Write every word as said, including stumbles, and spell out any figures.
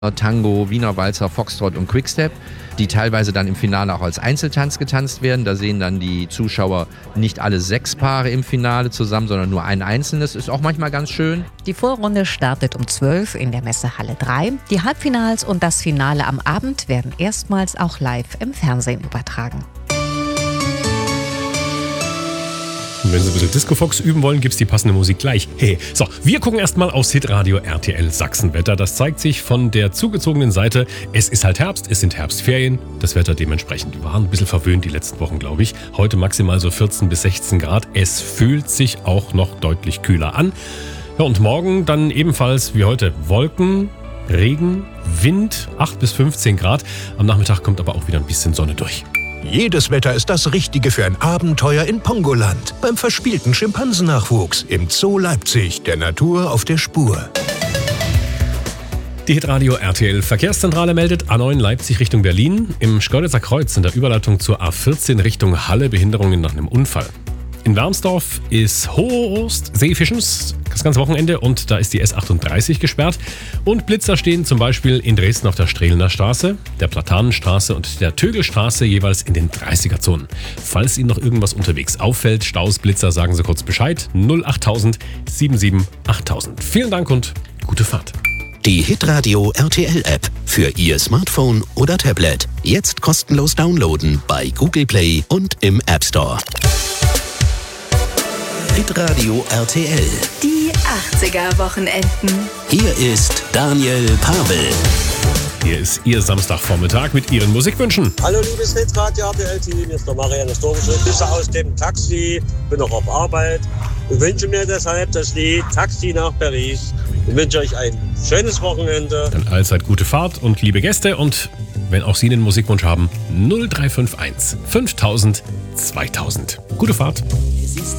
Tango, Wiener Walzer, Foxtrot und Quickstep, die teilweise dann im Finale auch als Einzeltanz getanzt werden. Da sehen dann die Zuschauer nicht alle sechs Paare im Finale zusammen, sondern nur ein einzelnes. Ist auch manchmal ganz schön. Die Vorrunde startet um zwölf in der Messehalle drei. Die Halbfinals und das Finale am Abend werden erstmals auch live im Fernsehen übertragen. Und wenn Sie ein bisschen Disco-Fox üben wollen, gibt's die passende Musik gleich. Hey, so, wir gucken erstmal aufs Hitradio R T L Sachsenwetter. Das zeigt sich von der zugezogenen Seite. Es ist halt Herbst, es sind Herbstferien. Das Wetter dementsprechend. Wir waren ein bisschen verwöhnt die letzten Wochen, glaube ich. Heute maximal so vierzehn bis sechzehn Grad. Es fühlt sich auch noch deutlich kühler an. Ja, und morgen dann ebenfalls wie heute Wolken, Regen, Wind, acht bis fünfzehn Grad. Am Nachmittag kommt aber auch wieder ein bisschen Sonne durch. Jedes Wetter ist das Richtige für ein Abenteuer in Pongoland. Beim verspielten Schimpansennachwuchs im Zoo Leipzig, der Natur auf der Spur. Die Hitradio R T L Verkehrszentrale meldet A neun Leipzig Richtung Berlin. Im Schkeuditzer Kreuz in der Überleitung zur A vierzehn Richtung Halle Behinderungen nach einem Unfall. In Wermsdorf ist Hohost Seefischens das ganze Wochenende und da ist die S achtunddreißig gesperrt. Und Blitzer stehen zum Beispiel in Dresden auf der Strehlener Straße, der Platanenstraße und der Tögelstraße jeweils in den dreißiger-Zonen. Falls Ihnen noch irgendwas unterwegs auffällt, Staus, Blitzer, sagen Sie kurz Bescheid. null achttausend siebenundsiebzig achttausend. Vielen Dank und gute Fahrt. Die Hitradio R T L App für Ihr Smartphone oder Tablet. Jetzt kostenlos downloaden bei Google Play und im App Store. Hitradio R T L. Die achtziger-Wochenenden. Hier ist Daniel Pavel. Hier ist Ihr Samstagvormittag mit Ihren Musikwünschen. Hallo liebes Hitradio R T L-Team, hier ist der Marianne Storische. Grüße aus dem Taxi, bin noch auf Arbeit und wünsche mir deshalb das Lied Taxi nach Paris. Ich wünsche euch ein schönes Wochenende. Dann allzeit gute Fahrt und liebe Gäste und wenn auch Sie einen Musikwunsch haben, null drei fünf eins fünftausend zweitausend. Gute Fahrt. Es ist